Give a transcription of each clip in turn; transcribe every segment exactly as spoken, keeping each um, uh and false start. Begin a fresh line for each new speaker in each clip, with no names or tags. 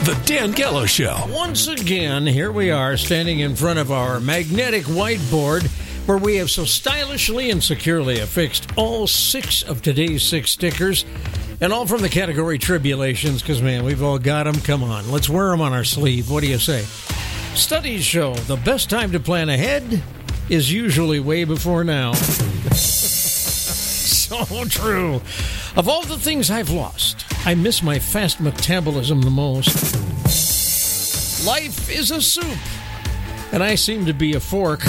The Dan Gallo Show.
Once again, here we are standing in front of our magnetic whiteboard where we have so stylishly and securely affixed all six of today's six stickers, and all from the category Tribulations, because, man, we've all got them. Come on, let's wear them on our sleeve. What do you say? Studies show the best time to plan ahead is usually way before now. So true. Of all the things I've lost, I miss my fast metabolism the most. Life is a soup, and I seem to be a fork.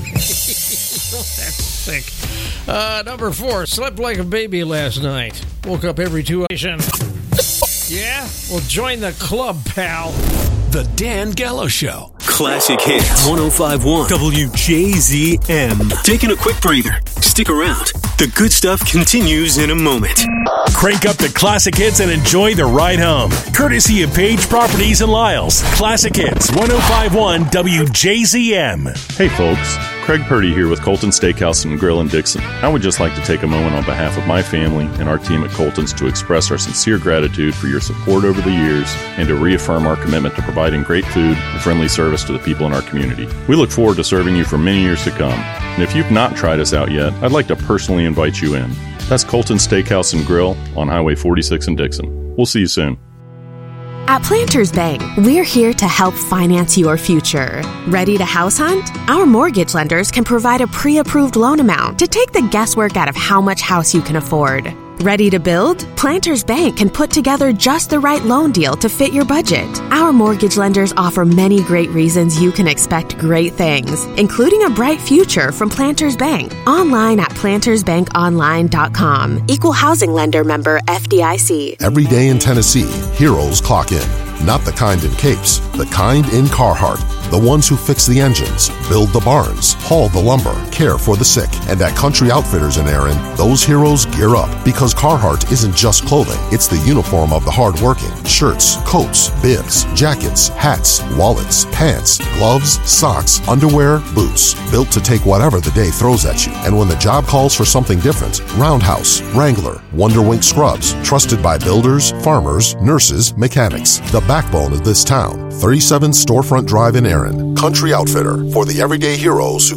That's sick. Uh, number four, slept like a baby last night. Woke up every two hours. Yeah? Well, join the club, pal.
The Dan Gallo Show.
Classic Hits one oh five point one W J Z M. Taking a quick breather. Stick around. The good stuff continues in a moment.
Crank up the classic hits and enjoy the ride home. Courtesy of Page Properties and Lyles. Classic Hits one oh five point one W J Z M.
Hey folks, Craig Purdy here with Colton Steakhouse and Grill in Dixon. I would just like to take a moment on behalf of my family and our team at Colton's to express our sincere gratitude for your support over the years and to reaffirm our commitment to providing great food and friendly service to the people in our community. We look forward to serving you for many years to come. And if you've not tried us out yet, I'd like to personally invite you in. That's Colton's Steakhouse and Grill on Highway forty-six in Dixon. We'll see you soon.
At Planters Bank, we're here to help finance your future. Ready to house hunt? Our mortgage lenders can provide a pre-approved loan amount to take the guesswork out of how much house you can afford. Ready to build? Planters Bank can put together just the right loan deal to fit your budget. Our mortgage lenders offer many great reasons you can expect great things, including a bright future from Planters Bank. Online at planters bank online dot com. Equal housing lender member F D I C.
Every day in Tennessee, heroes clock in. Not the kind in capes, the kind in Carhartt. The ones who fix the engines, build the barns, haul the lumber, care for the sick. And at Country Outfitters in Erin, those heroes gear up because Carhartt isn't just clothing. It's the uniform of the hardworking. Shirts, coats, bibs, jackets, hats, wallets, pants, gloves, socks, underwear, boots. Built to take whatever the day throws at you. And when the job calls for something different, Roundhouse, Wrangler, Wonderwink scrubs. Trusted by builders, farmers, nurses, mechanics. The backbone of this town. thirty-seven Storefront Drive in Erin. Country Outfitter for the everyday heroes who